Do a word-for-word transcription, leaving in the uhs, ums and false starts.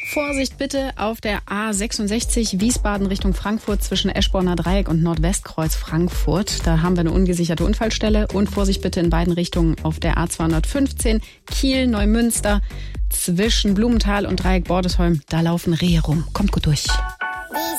Vorsicht bitte auf der A sechsundsechzig Wiesbaden Richtung Frankfurt zwischen Eschborner Dreieck und Nordwestkreuz Frankfurt. Da haben wir eine ungesicherte Unfallstelle. Und Vorsicht bitte in beiden Richtungen auf der A zweihundertfünfzehn Kiel-Neumünster zwischen Blumenthal und Dreieck Bordesholm. Da laufen Rehe rum. Kommt gut durch.